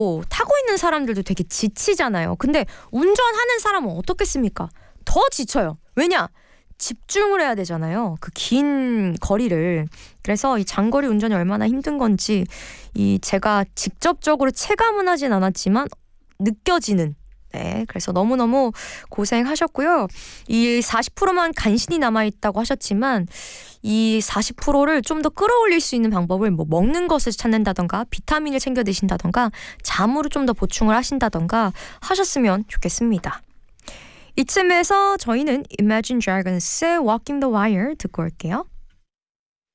타고 있는 사람들도 되게 지치잖아요. 근데 운전하는 사람은 어떻겠습니까? 더 지쳐요. 왜냐? 집중을 해야 되잖아요. 그 긴 거리를. 그래서 이 장거리 운전이 얼마나 힘든 건지 제가 직접적으로 체감은 하진 않았지만 느껴지는. 네, 그래서 너무너무 고생하셨고요. 이 40%만 간신히 남아있다고 하셨지만 이 40%를 좀 더 끌어올릴 수 있는 방법을 뭐 먹는 것을 찾는다던가 비타민을 챙겨 드신다던가 잠으로 좀 더 보충을 하신다던가 하셨으면 좋겠습니다. 이쯤에서 저희는 Imagine Dragons의 Walking the Wire 듣고 올게요.